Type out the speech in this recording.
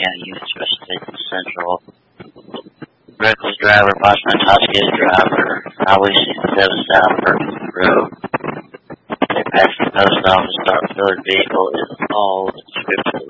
County Unit Special Station Central. Reckless driver, possibly intoxicated driver, Highway 67 South Perkins Road. They passed the post office, dark colored vehicle is all the description of